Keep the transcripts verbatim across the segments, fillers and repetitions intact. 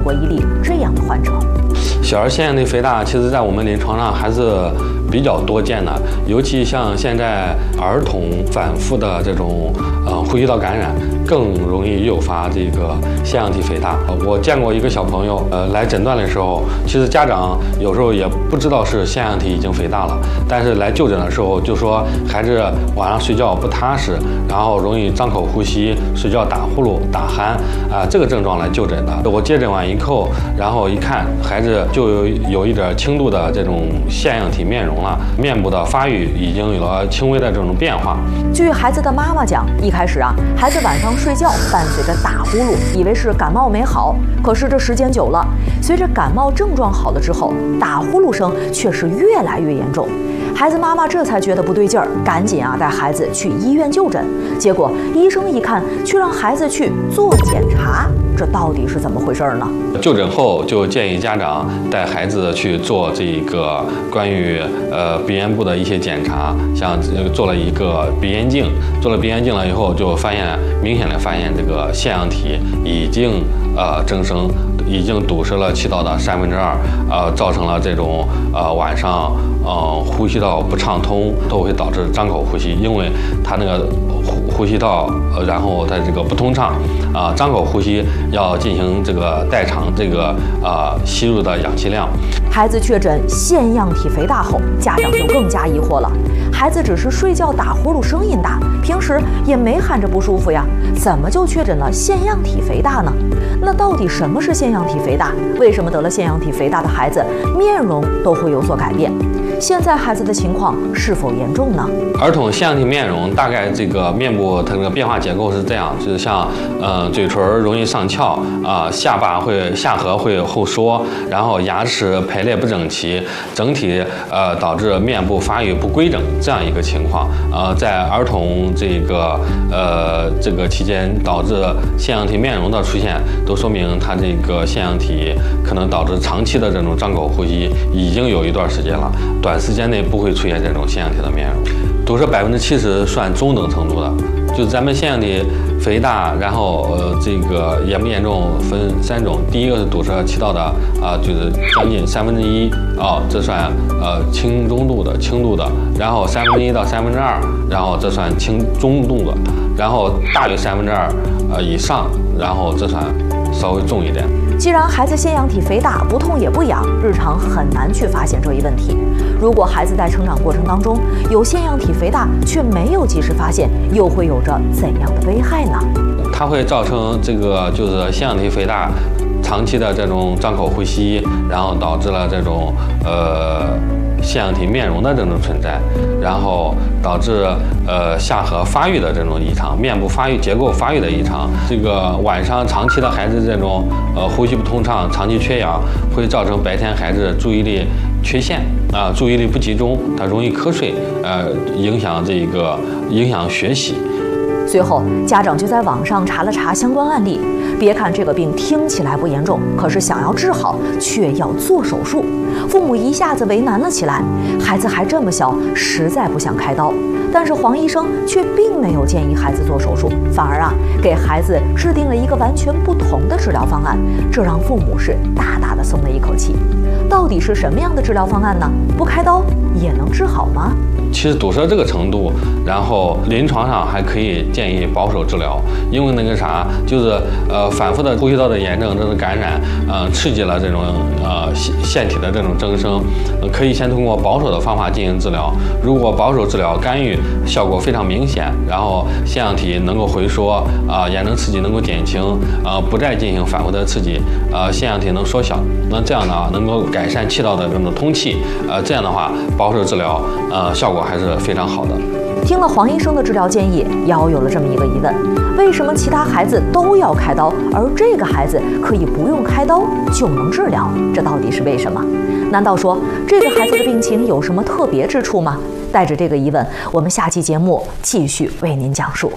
过一例这样的患者。 小儿腺样体肥大，其实在我们临床上还是比较多见的，尤其像现在儿童反复的这种呃呼吸道感染，更容易诱发这个腺样体肥大。我见过一个小朋友，呃，来诊断的时候，其实家长有时候也不知道是腺样体已经肥大了，但是来就诊的时候就说孩子晚上睡觉不踏实，然后容易张口呼吸，睡觉打呼噜、打鼾啊、呃，这个症状来就诊的。我接诊完以后，然后一看，孩子就有有一点轻度的这种腺样体面容了，面部的发育已经有了轻微的这种变化。 据孩子的妈妈讲，一开始啊，孩子晚上睡觉伴随着打呼噜，以为是感冒没好。可是这时间久了，随着感冒症状好了之后，打呼噜声却是越来越严重。孩子妈妈这才觉得不对劲儿，赶紧啊带孩子去医院就诊。结果医生一看，却让孩子去做检查。这到底是怎么回事呢？ 就诊后就建议家长带孩子去做这个关于呃鼻咽部的一些检查，像做了一个鼻咽镜，做了鼻咽镜了以后，就发现明显的发现这个腺样体已经呃增生，已经堵塞了气道的三分之二，呃造成了这种呃晚上呃呼吸道不畅通，都会导致张口呼吸，因为它那个呼呼吸道，呃、然后它这个不通畅，啊、呃、张口呼吸要进行这个代偿这个呃吸入的氧气量。 孩子确诊腺样体肥大后，家长就更加疑惑了。孩子只是睡觉打呼噜声音大，平时也没喊着不舒服呀，怎么就确诊了腺样体肥大呢？那到底什么是腺样体肥大？为什么得了腺样体肥大的孩子面容都会有所改变？现在孩子的情况是否严重呢？ 儿童腺样体面容大概这个面部它这个变化结构是这样，就是像呃嘴唇容易上翘啊、呃，下巴会下颌会后缩，然后牙齿排列不整齐，整体呃导致面部发育不规整这样一个情况。呃，在儿童这个呃这个期间导致腺样体面容的出现，都说明他这个腺样体可能导致长期的这种张口呼吸已经有一段时间了。短时间内不会出现这种腺样体的面容，堵塞百分之七十算中等程度的。就是咱们腺样体肥大，然后呃这个严不严重分三种，第一个是堵塞气道的啊、呃，就是将近三分之一啊，这算呃轻中度的轻度的，然后三分之一到三分之二，然后这算轻中度的，然后大于三分之二呃以上，然后这算稍微重一点。 既然孩子腺样体肥大不痛也不痒，日常很难去发现这一问题。如果孩子在成长过程当中有腺样体肥大却没有及时发现，又会有着怎样的危害呢？ 它会造成这个就是腺样体肥大长期的这种张口呼吸，然后导致了这种呃腺样体面容的这种存在，然后导致呃下颌发育的这种异常，面部发育结构发育的异常。这个晚上长期的孩子这种呃呼吸不通畅，长期缺氧，会造成白天孩子注意力缺陷啊、呃，注意力不集中，他容易瞌睡，呃，影响这个影响学习。 随后，家长就在网上查了查相关案例。别看这个病听起来不严重，可是想要治好却要做手术，父母一下子为难了起来。孩子还这么小，实在不想开刀，但是黄医生却并没有建议孩子做手术，反而啊给孩子制定了一个完全不同的治疗方案，这让父母是大大的松了一口气。到底是什么样的治疗方案呢？不开刀也能治好吗？ 其实堵塞这个程度，然后临床上还可以建议保守治疗，因为那个啥，就是呃反复的呼吸道的炎症、这种感染，呃刺激了这种呃腺腺体的这种增生，呃，可以先通过保守的方法进行治疗。如果保守治疗干预效果非常明显，然后腺样体能够回缩，啊、呃，炎症刺激能够减轻，呃，不再进行反复的刺激，呃，腺样体能缩小，那这样呢能够改善气道的这种通气，呃，这样的话保守治疗，呃，效果还是非常好的。 听了黄医生的治疗建议，瑶有了这么一个疑问：为什么其他孩子都要开刀，而这个孩子可以不用开刀就能治疗？这到底是为什么？难道说这个孩子的病情有什么特别之处吗？带着这个疑问，我们下期节目继续为您讲述。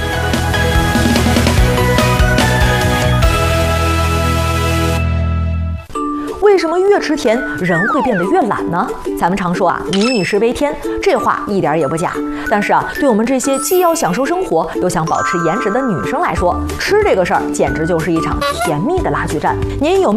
为什么越吃甜人会变得越懒呢？咱们常说啊，民以食为天，这话一点也不假。但是啊，对我们这些既要享受生活又想保持颜值的女生来说，吃这个事儿简直就是一场甜蜜的拉锯战。您有